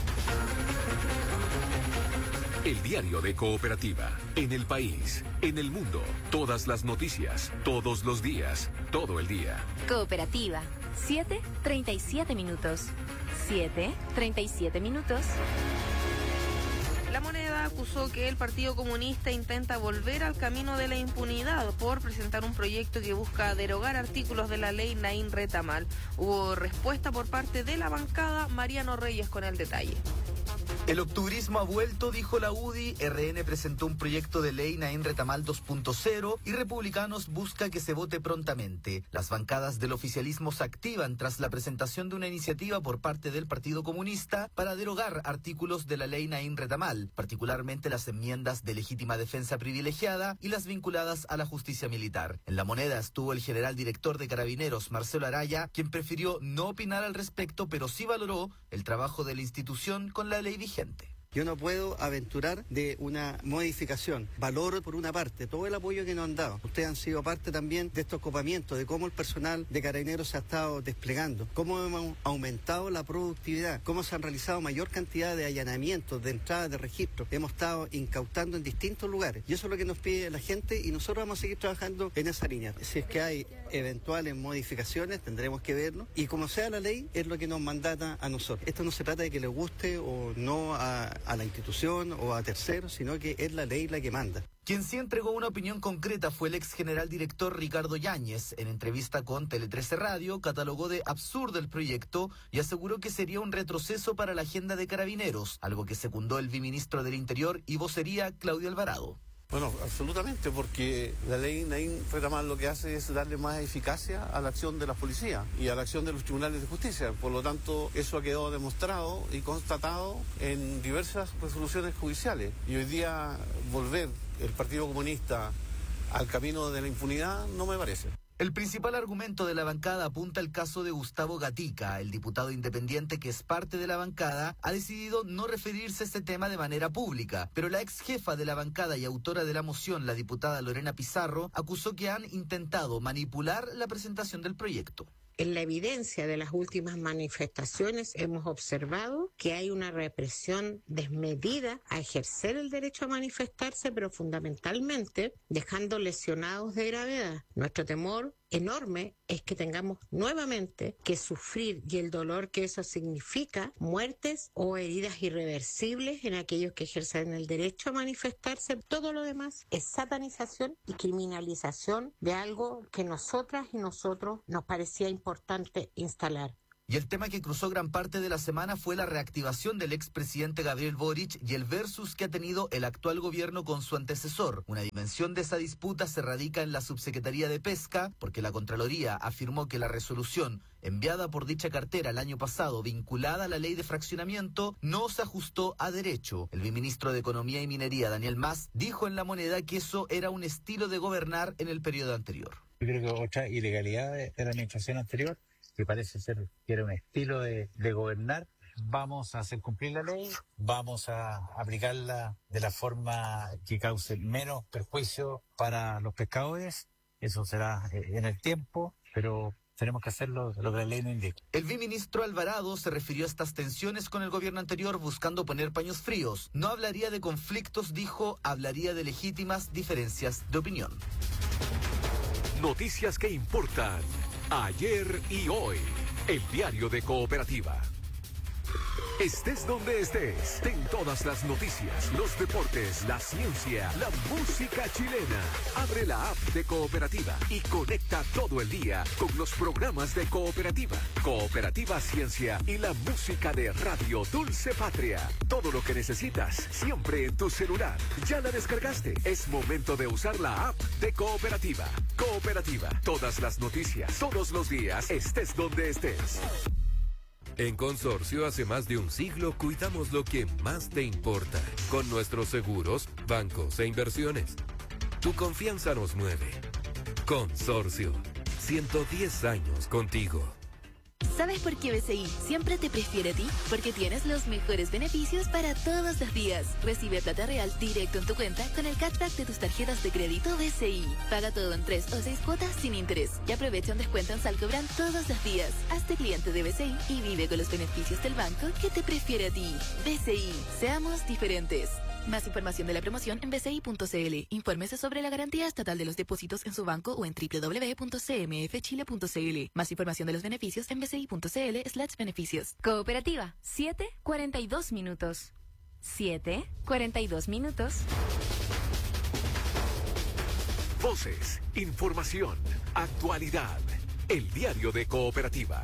El Diario de Cooperativa. En el país, en el mundo. Todas las noticias, todos los días, todo el día. Cooperativa, siete treinta y siete minutos. siete treinta y siete minutos. La Moneda acusó que el Partido Comunista intenta volver al camino de la impunidad por presentar un proyecto que busca derogar artículos de la ley Naín Retamal. Hubo respuesta por parte de la bancada. Mariano Reyes con el detalle. El octubrismo ha vuelto, dijo la U D I, R N presentó un proyecto de ley Naín Retamal dos punto cero y Republicanos busca que se vote prontamente. Las bancadas del oficialismo se activan tras la presentación de una iniciativa por parte del Partido Comunista para derogar artículos de la ley Naín Retamal, particularmente las enmiendas de legítima defensa privilegiada y las vinculadas a la justicia militar. En La Moneda estuvo el general director de Carabineros, Marcelo Araya, quien prefirió no opinar al respecto, pero sí valoró el trabajo de la institución con la ley vigente. Yo no puedo aventurar de una modificación. Valoro por una parte todo el apoyo que nos han dado. Ustedes han sido parte también de estos copamientos, de cómo el personal de Carabineros se ha estado desplegando, cómo hemos aumentado la productividad, cómo se han realizado mayor cantidad de allanamientos, de entradas de registro. Hemos estado incautando en distintos lugares y eso es lo que nos pide la gente y nosotros vamos a seguir trabajando en esa línea. Si es que hay eventuales modificaciones, tendremos que verlo y como sea la ley, es lo que nos mandata a nosotros. Esto no se trata de que le guste o no a, a la institución o a terceros, sino que es la ley la que manda. Quien sí entregó una opinión concreta fue el ex general director Ricardo Yáñez. En entrevista con Tele trece Radio, catalogó de absurdo el proyecto y aseguró que sería un retroceso para la agenda de Carabineros, algo que secundó el viceministro del Interior y vocería Claudio Alvarado. Bueno, absolutamente, porque la ley Naín Retamal lo que hace es darle más eficacia a la acción de la policía y a la acción de los tribunales de justicia. Por lo tanto, eso ha quedado demostrado y constatado en diversas resoluciones judiciales. Y hoy día volver el Partido Comunista al camino de la impunidad no me parece. El principal argumento de la bancada apunta al caso de Gustavo Gatica. El diputado independiente que es parte de la bancada ha decidido no referirse a este tema de manera pública, pero la ex jefa de la bancada y autora de la moción, la diputada Lorena Pizarro, acusó que han intentado manipular la presentación del proyecto. En la evidencia de las últimas manifestaciones hemos observado que hay una represión desmedida a ejercer el derecho a manifestarse, pero fundamentalmente dejando lesionados de gravedad. Nuestro temor enorme es que tengamos nuevamente que sufrir y el dolor que eso significa, muertes o heridas irreversibles en aquellos que ejercen el derecho a manifestarse. Todo lo demás es satanización y criminalización de algo que nosotras y nosotros nos parecía importante instalar. Y el tema que cruzó gran parte de la semana fue la reactivación del expresidente Gabriel Boric y el versus que ha tenido el actual gobierno con su antecesor. Una dimensión de esa disputa se radica en la Subsecretaría de Pesca, porque la Contraloría afirmó que la resolución enviada por dicha cartera el año pasado, vinculada a la ley de fraccionamiento, no se ajustó a derecho. El viceministro de Economía y Minería, Daniel Mas, dijo en La Moneda que eso era un estilo de gobernar en el periodo anterior. Yo creo que otra ilegalidad de la administración anterior, que parece ser que era un estilo de, de gobernar. Vamos a hacer cumplir la ley, vamos a aplicarla de la forma que cause menos perjuicio para los pescadores. Eso será en el tiempo, pero tenemos que hacerlo lo que la ley nos indica. El viceministro Alvarado se refirió a estas tensiones con el gobierno anterior buscando poner paños fríos. No hablaría de conflictos, dijo, hablaría de legítimas diferencias de opinión. Noticias que importan ayer y hoy. El diario de Cooperativa. Estés donde estés, ten todas las noticias, los deportes, la ciencia, la música chilena. Abre la app de Cooperativa y conecta todo el día con los programas de Cooperativa. Cooperativa Ciencia y la música de Radio Dulce Patria. Todo lo que necesitas, siempre en tu celular. ¿Ya la descargaste? Es momento de usar la app de Cooperativa. Cooperativa, todas las noticias, todos los días, estés donde estés. En Consorcio, hace más de un siglo, cuidamos lo que más te importa. Con nuestros seguros, bancos e inversiones. Tu confianza nos mueve. Consorcio, ciento diez años contigo. ¿Sabes por qué B C I siempre te prefiere a ti? Porque tienes los mejores beneficios para todos los días. Recibe plata real directo en tu cuenta con el cashback de tus tarjetas de crédito B C I. Paga todo en tres o seis cuotas sin interés. Y aprovecha un descuento en Salcobran todos los días. Hazte cliente de B C I y vive con los beneficios del banco que te prefiere a ti. B C I, seamos diferentes. Más información de la promoción en b c i punto c l. Infórmese sobre la garantía estatal de los depósitos en su banco o en w w w punto c m f chile punto c l. Más información de los beneficios en b c i punto c l slash beneficios. Cooperativa, siete cuarenta y dos minutos. siete cuarenta y dos minutos. Voces, información, actualidad. El diario de Cooperativa.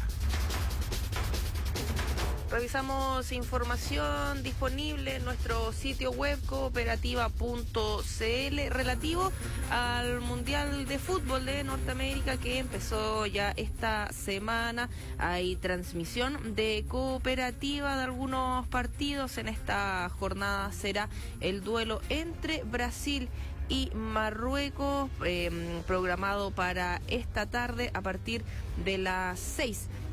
Revisamos información disponible en nuestro sitio web cooperativa punto c l relativo al Mundial de Fútbol de Norteamérica que empezó ya esta semana. Hay transmisión de Cooperativa de algunos partidos. En esta jornada será el duelo entre Brasil y Marruecos, eh, programado para esta tarde a partir de las seis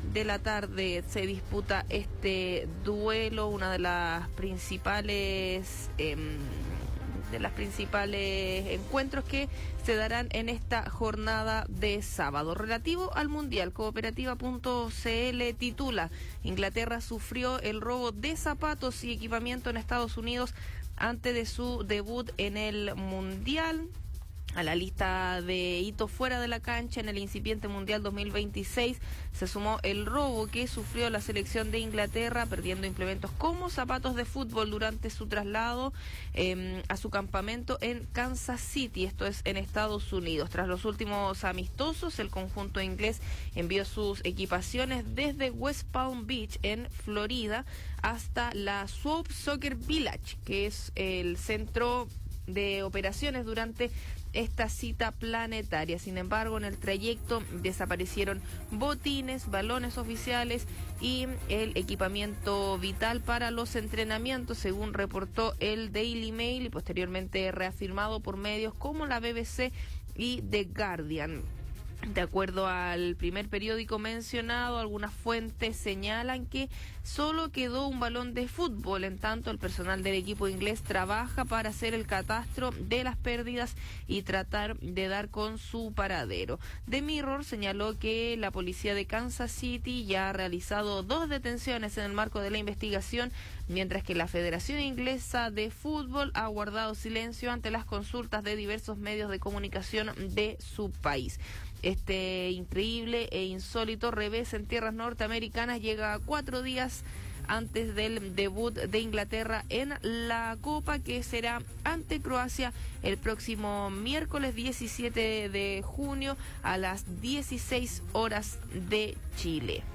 de la tarde se disputa este duelo, una de las principales eh, de las principales encuentros que se darán en esta jornada de sábado. Relativo al Mundial, cooperativa punto c l titula: Inglaterra sufrió el robo de zapatos y equipamiento en Estados Unidos antes de su debut en el Mundial. A la lista de hitos fuera de la cancha en el incipiente Mundial dos mil veintiséis se sumó el robo que sufrió la selección de Inglaterra, perdiendo implementos como zapatos de fútbol durante su traslado eh, a su campamento en Kansas City, esto es en Estados Unidos. Tras los últimos amistosos, el conjunto inglés envió sus equipaciones desde West Palm Beach en Florida hasta la Swope Soccer Village, que es el centro de operaciones durante esta cita planetaria. Sin embargo, en el trayecto desaparecieron botines, balones oficiales y el equipamiento vital para los entrenamientos, según reportó el Daily Mail y posteriormente reafirmado por medios como la B B C y The Guardian. De acuerdo al primer periódico mencionado, algunas fuentes señalan que solo quedó un balón de fútbol. En tanto, el personal del equipo inglés trabaja para hacer el catastro de las pérdidas y tratar de dar con su paradero. The Mirror señaló que la policía de Kansas City ya ha realizado dos detenciones en el marco de la investigación, mientras que la Federación Inglesa de Fútbol ha guardado silencio ante las consultas de diversos medios de comunicación de su país. Este increíble e insólito revés en tierras norteamericanas llega cuatro días antes del debut de Inglaterra en la Copa, que será ante Croacia el próximo miércoles diecisiete de junio a las dieciséis horas de Chile.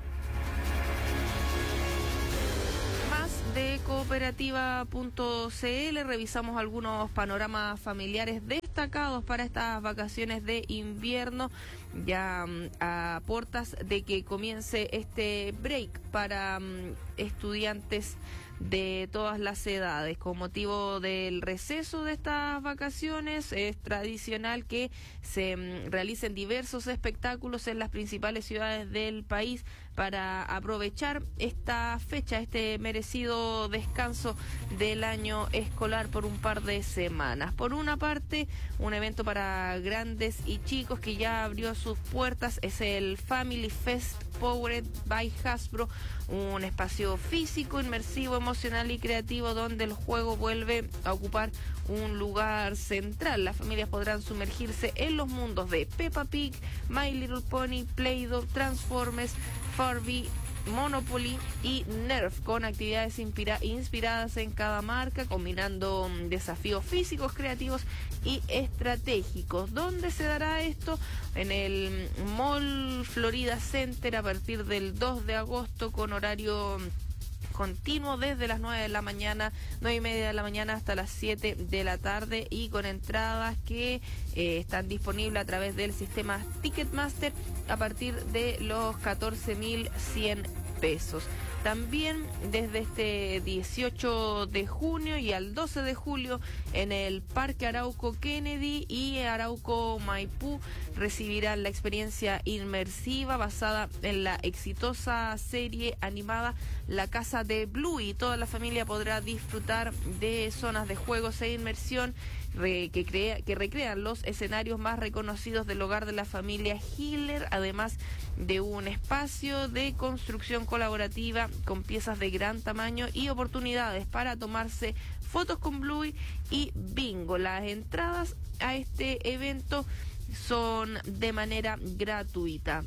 De cooperativa punto c l revisamos algunos panoramas familiares destacados para estas vacaciones de invierno, ya um, a puertas de que comience este break para um, estudiantes de todas las edades. Con motivo del receso de estas vacaciones, es tradicional que se um, realicen diversos espectáculos en las principales ciudades del país para aprovechar esta fecha, este merecido descanso del año escolar por un par de semanas. Por una parte, un evento para grandes y chicos que ya abrió sus puertas es el Family Fest Powered by Hasbro, un espacio físico, inmersivo, emocional y creativo donde el juego vuelve a ocupar un lugar central. Las familias podrán sumergirse en los mundos de Peppa Pig, My Little Pony, Play-Doh, Transformers, Furby, Monopoly y Nerf, con actividades inspira- inspiradas en cada marca, combinando um, desafíos físicos, creativos y estratégicos. ¿Dónde se dará esto? En el Mall Florida Center a partir del dos de agosto, con horario continuo desde las nueve de la mañana, nueve y media de la mañana hasta las siete de la tarde, y con entradas que eh, están disponibles a través del sistema Ticketmaster a partir de los catorce mil cien pesos. También desde este dieciocho de junio y al doce de julio en el Parque Arauco Kennedy y Arauco Maipú recibirán la experiencia inmersiva basada en la exitosa serie animada La Casa de Bluey. Toda la familia podrá disfrutar de zonas de juegos e inmersión Re, que, crea, que recrean los escenarios más reconocidos del hogar de la familia Hiller, además de un espacio de construcción colaborativa con piezas de gran tamaño y oportunidades para tomarse fotos con Bluey y bingo. Las entradas a este evento son de manera gratuita.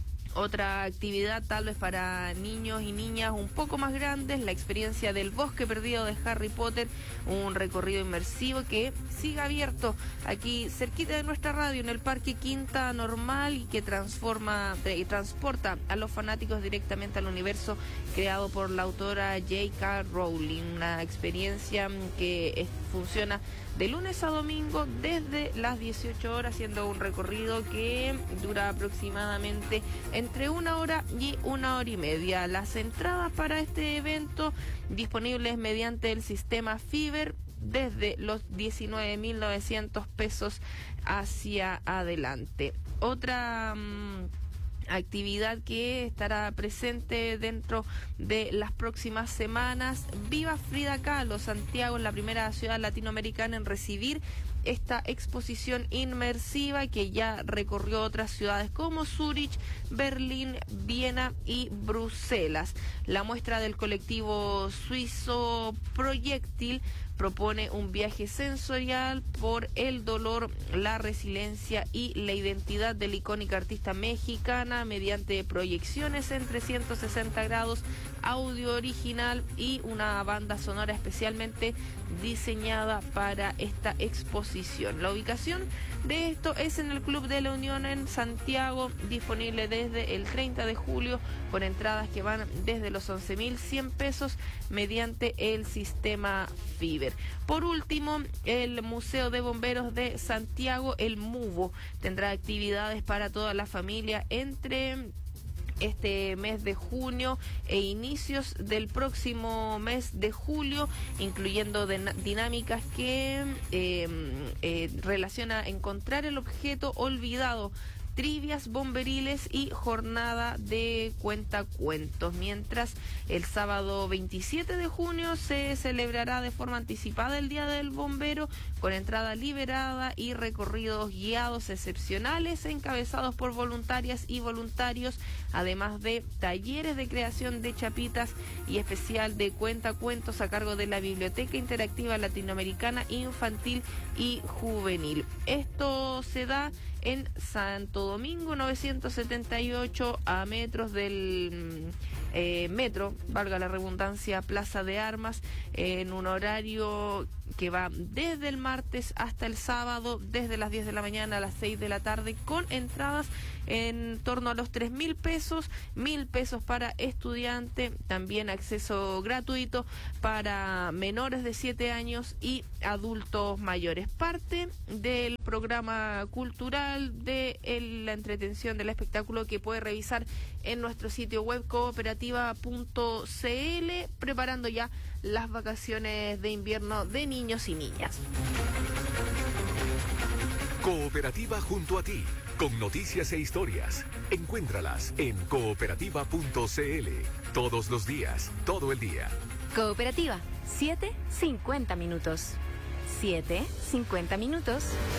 Otra actividad tal vez para niños y niñas un poco más grandes, la experiencia del Bosque Perdido de Harry Potter, un recorrido inmersivo que sigue abierto aquí cerquita de nuestra radio en el Parque Quinta Normal, y que transforma y transporta a los fanáticos directamente al universo creado por la autora J K Rowling, una experiencia que es, funciona de lunes a domingo desde las dieciocho horas, siendo un recorrido que dura aproximadamente entre una hora y una hora y media. Las entradas para este evento disponibles mediante el sistema Fiverr desde los diecinueve mil novecientos pesos hacia adelante. Otra... Mmm, actividad que estará presente dentro de las próximas semanas. Viva Frida Kahlo. Santiago es la primera ciudad latinoamericana en recibir esta exposición inmersiva que ya recorrió otras ciudades como Zúrich, Berlín, Viena y Bruselas. La muestra del colectivo suizo Proyectil propone un viaje sensorial por el dolor, la resiliencia y la identidad de la icónica artista mexicana mediante proyecciones en trescientos sesenta grados, audio original y una banda sonora especialmente diseñada para esta exposición. La ubicación de esto es en el Club de la Unión en Santiago, disponible desde el treinta de julio con entradas que van desde los once mil cien pesos mediante el sistema Fiber. Por último, el Museo de Bomberos de Santiago, el MUBO, tendrá actividades para toda la familia entre este mes de junio e inicios del próximo mes de julio, incluyendo dinámicas que eh, eh, relaciona encontrar el objeto olvidado, trivias bomberiles y jornada de cuentacuentos. Mientras el sábado veintisiete de junio se celebrará de forma anticipada el Día del Bombero con entrada liberada y recorridos guiados excepcionales encabezados por voluntarias y voluntarios, además de talleres de creación de chapitas y especial de cuentacuentos a cargo de la Biblioteca Interactiva Latinoamericana Infantil y Juvenil. Esto se da en Santo Domingo novecientos setenta y ocho, a metros del eh, metro, valga la redundancia, Plaza de Armas, en un horario que va desde el martes hasta el sábado, desde las diez de la mañana a las seis de la tarde, con entradas en torno a los tres mil pesos, mil pesos para estudiante, también acceso gratuito para menores de siete años y adultos mayores. Parte del programa cultural de el, la entretención del espectáculo que puede revisar en nuestro sitio web cooperativa punto c l, preparando ya las vacaciones de invierno de niños y niñas. Cooperativa junto a ti, con noticias e historias. Encuéntralas en cooperativa punto c l. Todos los días, todo el día. Cooperativa, siete cincuenta minutos. siete cincuenta minutos.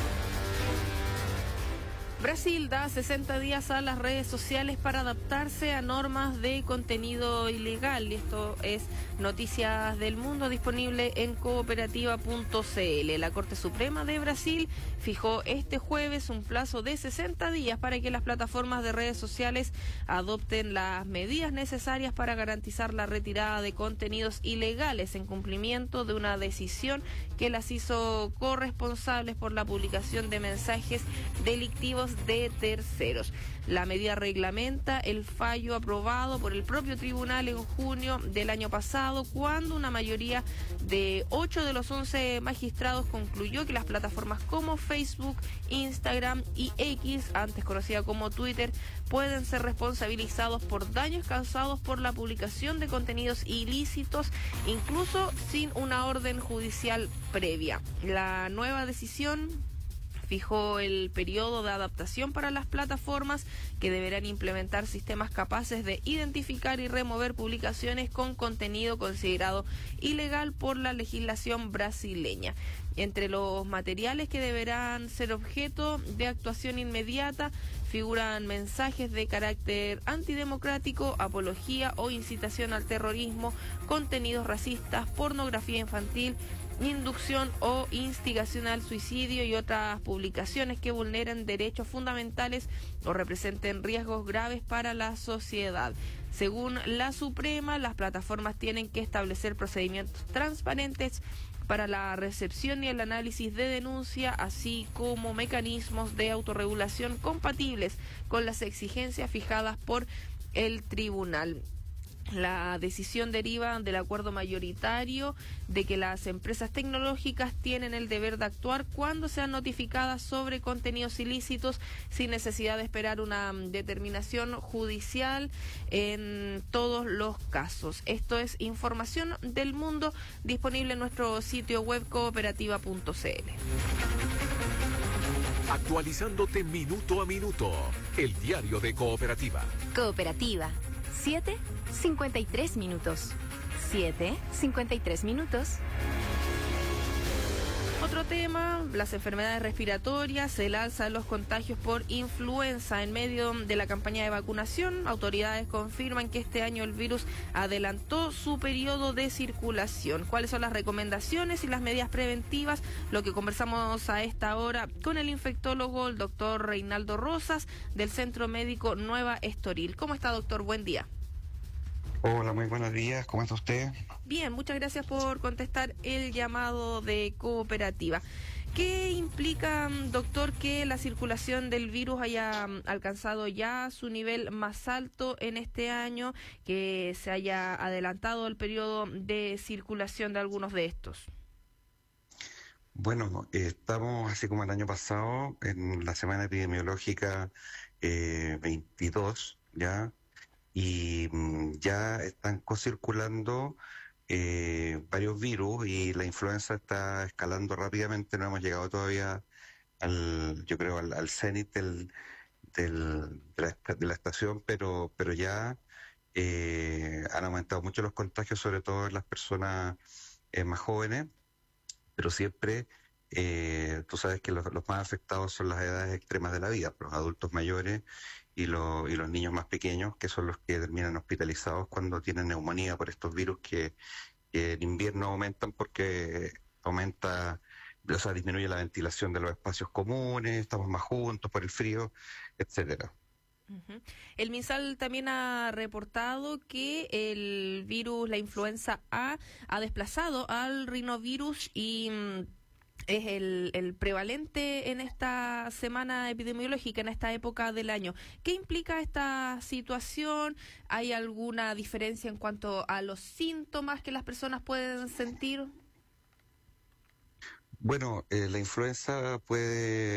Brasil da sesenta días a las redes sociales para adaptarse a normas de contenido ilegal. Esto es Noticias del Mundo, disponible en cooperativa punto c l. La Corte Suprema de Brasil fijó este jueves un plazo de sesenta días para que las plataformas de redes sociales adopten las medidas necesarias para garantizar la retirada de contenidos ilegales en cumplimiento de una decisión que las hizo corresponsables por la publicación de mensajes delictivos de terceros. La medida reglamenta el fallo aprobado por el propio tribunal en junio del año pasado, cuando una mayoría de ocho de los once magistrados concluyó que las plataformas como Facebook, Instagram y X, antes conocida como Twitter, pueden ser responsabilizados por daños causados por la publicación de contenidos ilícitos, incluso sin una orden judicial previa. La nueva decisión fijó el periodo de adaptación para las plataformas, que deberán implementar sistemas capaces de identificar y remover publicaciones con contenido considerado ilegal por la legislación brasileña. Entre los materiales que deberán ser objeto de actuación inmediata figuran mensajes de carácter antidemocrático, apología o incitación al terrorismo, contenidos racistas, pornografía infantil, inducción o instigación al suicidio y otras publicaciones que vulneren derechos fundamentales o representen riesgos graves para la sociedad. Según la Suprema, las plataformas tienen que establecer procedimientos transparentes para la recepción y el análisis de denuncia, así como mecanismos de autorregulación compatibles con las exigencias fijadas por el tribunal. La decisión deriva del acuerdo mayoritario de que las empresas tecnológicas tienen el deber de actuar cuando sean notificadas sobre contenidos ilícitos sin necesidad de esperar una determinación judicial en todos los casos. Esto es Información del Mundo, disponible en nuestro sitio web cooperativa punto c l. Actualizándote minuto a minuto. El diario de Cooperativa. Cooperativa. siete cincuenta y tres minutos. siete cincuenta y tres minutos. Otro tema, las enfermedades respiratorias, el alza de los contagios por influenza. En medio de la campaña de vacunación, autoridades confirman que este año el virus adelantó su periodo de circulación. ¿Cuáles son las recomendaciones y las medidas preventivas? Lo que conversamos a esta hora con el infectólogo, el doctor Reinaldo Rosas, del Centro Médico Nueva Estoril. ¿Cómo está, doctor? Buen día. Hola, muy buenos días. ¿Cómo está usted? Bien, muchas gracias por contestar el llamado de Cooperativa. ¿Qué implica, doctor, que la circulación del virus haya alcanzado ya su nivel más alto en este año, que se haya adelantado el periodo de circulación de algunos de estos? Bueno, eh, estamos, así como el año pasado, en la semana epidemiológica eh, veintidós, ¿ya? Y mm, ya están co-circulando eh, varios virus y la influenza está escalando rápidamente. No hemos llegado todavía al, yo creo, al, al cenit del, del, de, la, de la estación, pero, pero ya eh, han aumentado mucho los contagios, sobre todo en las personas eh, más jóvenes, pero siempre eh, tú sabes que los, los más afectados son las edades extremas de la vida, los adultos mayores y, lo, y los niños más pequeños, que son los que terminan hospitalizados cuando tienen neumonía por estos virus que, que en invierno aumentan porque aumenta, o sea, disminuye la ventilación de los espacios comunes, estamos más juntos por el frío, etcétera. Uh-huh. El MinSal también ha reportado que el virus, la influenza A, ha desplazado al rinovirus y mm, es el, el prevalente en esta semana epidemiológica, en esta época del año. ¿Qué implica esta situación? ¿Hay alguna diferencia en cuanto a los síntomas que las personas pueden sentir? Bueno, eh, la influenza puede